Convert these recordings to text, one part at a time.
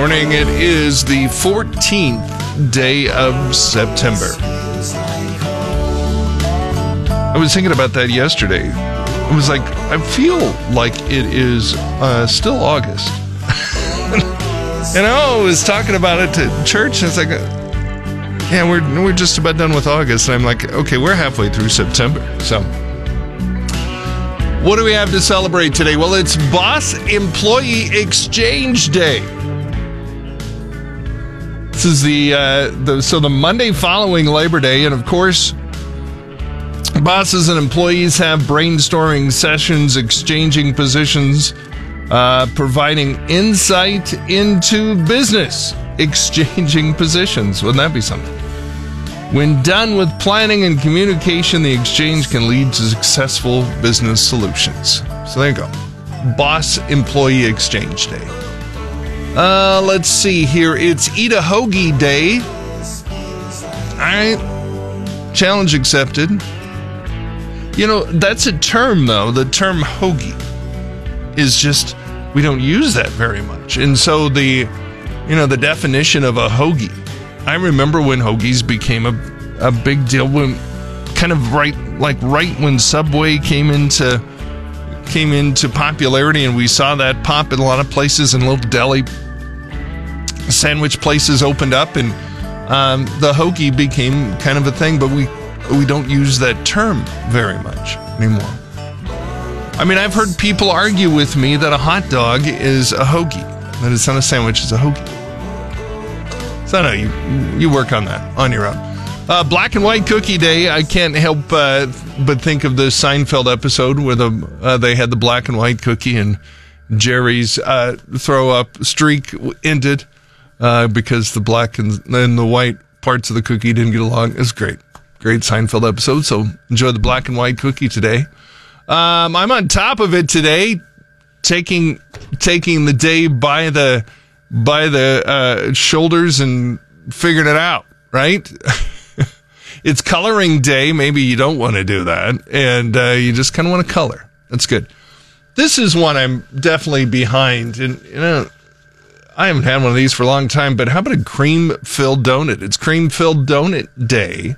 morning. It is the 14th day of September. I was thinking about that yesterday. I was like, I feel like it is still August. And I was talking about it to church, and it's like, yeah, we're just about done with August. And I'm like, okay, we're halfway through September. So, what do we have to celebrate today? Well, it's Boss Employee Exchange Day. This is the Monday following Labor Day, and of course, bosses and employees have brainstorming sessions, exchanging positions, providing insight into business, exchanging positions. Wouldn't that be something? When done with planning and communication, the exchange can lead to successful business solutions. So there you go. Boss Employee Exchange Day. Let's see here. It's Eat a Hoagie Day. All right. Challenge accepted. You know, that's a term, though. The term hoagie is just, we don't use that very much. And so the definition of a hoagie, I remember when hoagies became a big deal, when kind of right when Subway came into popularity, and we saw that pop in a lot of places, and little deli sandwich places opened up, and the hoagie became kind of a thing, but we don't use that term very much anymore. I mean, I've heard people argue with me that a hot dog is a hoagie, that it's not a sandwich, it's a hoagie. So no, you work on that on your own. Black and White Cookie Day. I can't help but think of the Seinfeld episode where they had the black and white cookie, and Jerry's throw up streak ended because the black and the white parts of the cookie didn't get along. It was great. Great Seinfeld episode. So enjoy the black and white cookie today. I'm on top of it today, taking the day by the shoulders and figuring it out, right? It's coloring day. Maybe you don't want to do that, and you just kind of want to color. That's good. This is one I'm definitely behind, and I haven't had one of these for a long time, but how about a cream-filled donut? It's cream-filled donut day.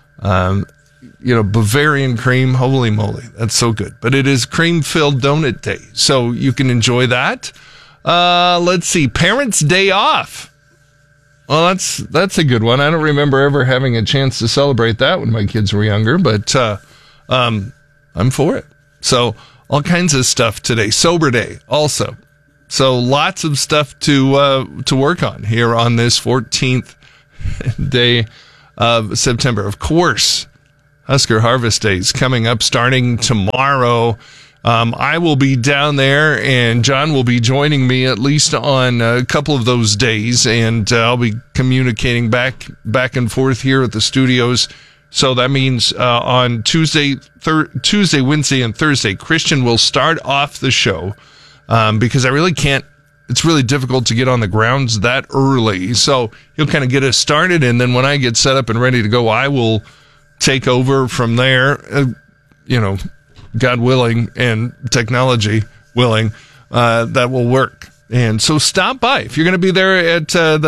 Bavarian cream, holy moly, that's so good. But it is cream-filled donut day, so you can enjoy that. Let's see, Parents' Day Off. Well, that's a good one. I don't remember ever having a chance to celebrate that when my kids were younger, but I'm for it. So all kinds of stuff today. Sober Day also. So lots of stuff to work on here on this 14th day of September. Of course, Husker Harvest Day is coming up starting tomorrow. I will be down there, and John will be joining me at least on a couple of those days, and I'll be communicating back and forth here at the studios. So that means on Tuesday, Wednesday, and Thursday, Christian will start off the show because I really can't. It's really difficult to get on the grounds that early. So he'll kind of get us started, and then when I get set up and ready to go, I will take over from there. God willing and technology willing, that will work. And so stop by if you're going to be there at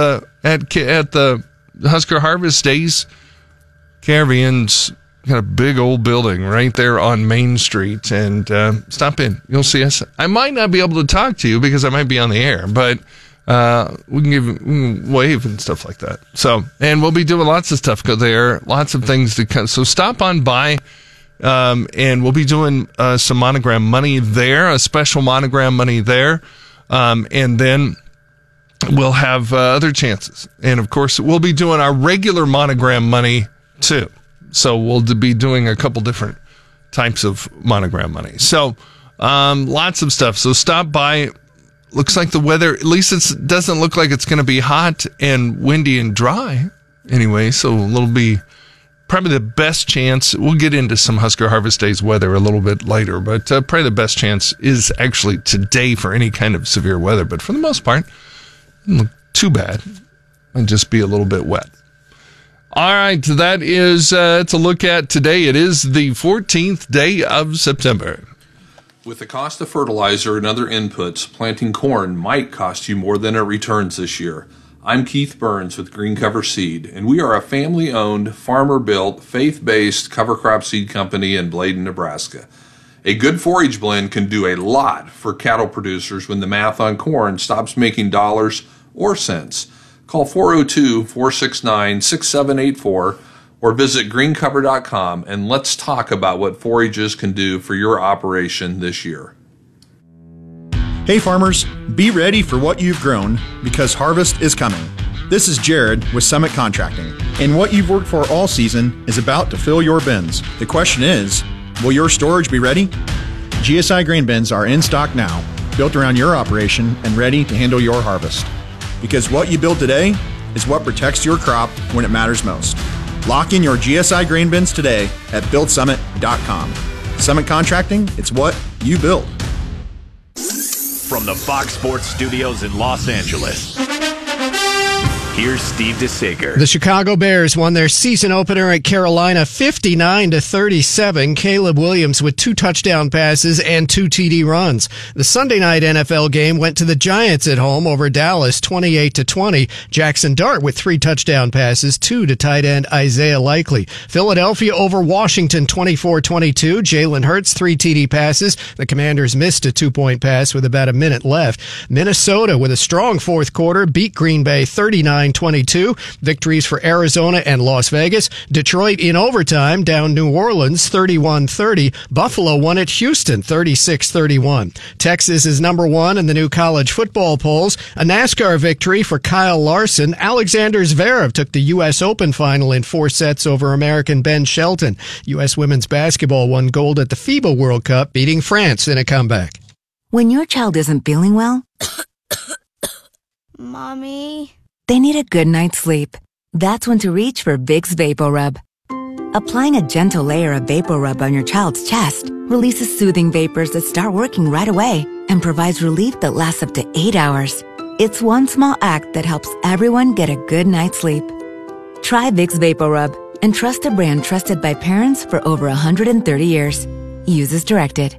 the Husker Harvest Days. Caribbean's got a big old building right there on Main Street, and stop in. You'll see us. I might not be able to talk to you because I might be on the air, but we can wave and stuff like that. So, and we'll be doing lots of stuff there, lots of things to come. So stop on by. And we'll be doing some Monogram Money there, a special Monogram Money there. And then we'll have other chances. And, of course, we'll be doing our regular Monogram Money, too. So we'll be doing a couple different types of Monogram Money. So lots of stuff. So stop by. Looks like the weather, at least it doesn't look like it's going to be hot and windy and dry anyway. So it'll be probably the best chance. We'll get into some Husker Harvest Days weather a little bit later, but probably the best chance is actually today for any kind of severe weather. But for the most part, it doesn't look too bad. Might just be a little bit wet. All right, that is it's a look at today. It is the 14th day of September. With the cost of fertilizer and other inputs, planting corn might cost you more than it returns this year. I'm Keith Burns with Green Cover Seed, and we are a family-owned, farmer-built, faith-based cover crop seed company in Bladen, Nebraska. A good forage blend can do a lot for cattle producers when the math on corn stops making dollars or cents. Call 402-469-6784 or visit greencover.com and let's talk about what forages can do for your operation this year. Hey farmers, be ready for what you've grown because harvest is coming. This is Jared with Summit Contracting, and what you've worked for all season is about to fill your bins. The question is, will your storage be ready? GSI grain bins are in stock now, built around your operation and ready to handle your harvest. Because what you build today is what protects your crop when it matters most. Lock in your GSI grain bins today at buildsummit.com. Summit Contracting, it's what you build. From the Fox Sports Studios in Los Angeles, here's Steve DeSager. The Chicago Bears won their season opener at Carolina 59-37. Caleb Williams with 2 touchdown passes and 2 TD runs. The Sunday night NFL game went to the Giants at home over Dallas 28-20. Jackson Dart with 3 touchdown passes, 2 to tight end Isaiah Likely. Philadelphia over Washington 24-22. Jalen Hurts 3 TD passes. The Commanders missed a 2-point pass with about a minute left. Minnesota with a strong fourth quarter beat Green Bay 39-22. Victories for Arizona and Las Vegas. Detroit in overtime down New Orleans 31-30. Buffalo won at Houston 36-31. Texas is number 1 in the new college football polls. A NASCAR victory for Kyle Larson. Alexander Zverev took the U.S. Open final in 4 sets over American Ben Shelton. U.S. women's basketball won gold at the FIBA World Cup, beating France in a comeback. When your child isn't feeling well, Mommy, they need a good night's sleep. That's when to reach for Vicks VapoRub. Applying a gentle layer of VapoRub on your child's chest releases soothing vapors that start working right away and provides relief that lasts up to 8 hours. It's one small act that helps everyone get a good night's sleep. Try Vicks VapoRub and trust a brand trusted by parents for over 130 years. Use as directed.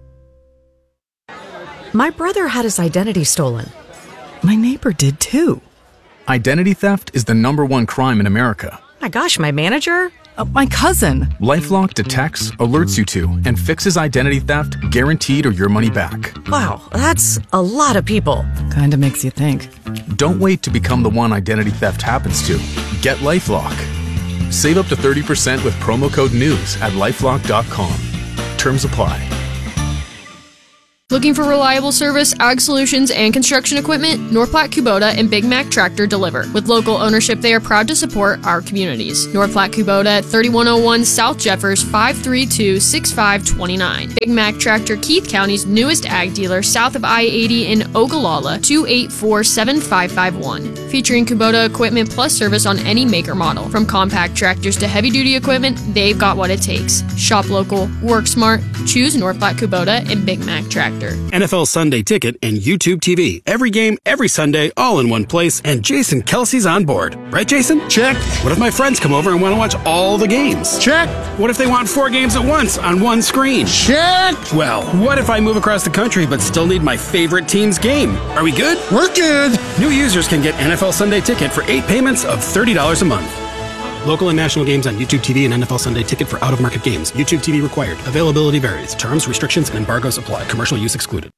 My brother had his identity stolen. My neighbor did too. Identity theft is the #1 crime in America. My gosh, my manager? My cousin. LifeLock detects, alerts you to, and fixes identity theft guaranteed or your money back. Wow, that's a lot of people. Kinda makes you think. Don't wait to become the one identity theft happens to. Get LifeLock. Save up to 30% with promo code NEWS at LifeLock.com. Terms apply. Looking for reliable service, ag solutions, and construction equipment? North Platte Kubota and Big Mac Tractor deliver. With local ownership, they are proud to support our communities. North Platte Kubota at 3101 South Jeffers, 532-6529. Big Mac Tractor, Keith County's newest ag dealer, south of I-80 in Ogallala, 284-7551. Featuring Kubota equipment plus service on any maker model. From compact tractors to heavy-duty equipment, they've got what it takes. Shop local, work smart, choose North Platte Kubota and Big Mac Tractor. NFL Sunday Ticket and YouTube TV. Every game, every Sunday, all in one place, and Jason Kelsey's on board. Right, Jason? Check. What if my friends come over and want to watch all the games? Check. What if they want 4 games at once on one screen? Check. Well, what if I move across the country but still need my favorite team's game? Are we good? We're good. New users can get NFL Sunday Ticket for 8 payments of $30 a month. Local and national games on YouTube TV and NFL Sunday Ticket for out-of-market games. YouTube TV required. Availability varies. Terms, restrictions, and embargoes apply. Commercial use excluded.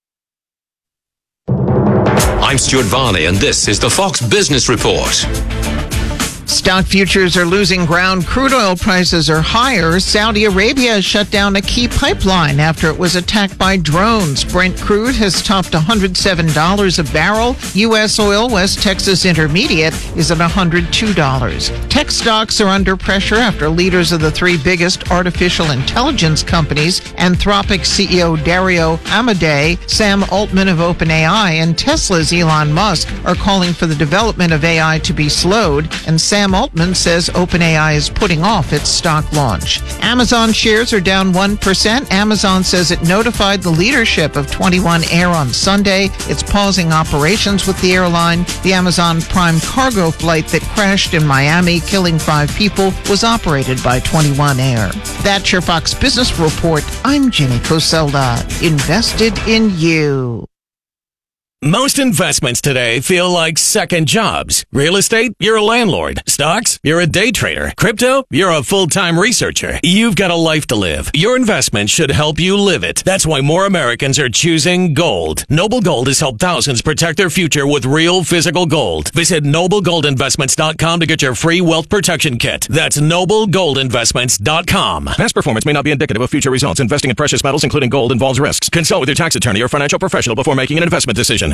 I'm Stuart Varney, and this is the Fox Business Report. Stock futures are losing ground. Crude oil prices are higher. Saudi Arabia has shut down a key pipeline after it was attacked by drones. Brent crude has topped $107 a barrel. U.S. oil, West Texas Intermediate, is at $102. Tech stocks are under pressure after leaders of the 3 biggest artificial intelligence companies, Anthropic CEO Dario Amodei, Sam Altman of OpenAI, and Tesla's Elon Musk, are calling for the development of AI to be slowed and Sam Altman says OpenAI is putting off its stock launch. Amazon shares are down 1%. Amazon says it notified the leadership of 21 Air on Sunday. It's pausing operations with the airline. The Amazon Prime cargo flight that crashed in Miami, killing 5 people, was operated by 21 Air. That's your Fox Business Report. I'm Jenny Coselda. Invested in you. Most investments today feel like second jobs. Real estate, you're a landlord. Stocks, you're a day trader. Crypto, you're a full-time researcher. You've got a life to live. Your investment should help you live it. That's why more Americans are choosing gold. Noble Gold has helped thousands protect their future with real physical gold. Visit NobleGoldInvestments.com to get your free wealth protection kit. That's NobleGoldInvestments.com. Past performance may not be indicative of future results. Investing in precious metals, including gold, involves risks. Consult with your tax attorney or financial professional before making an investment decision.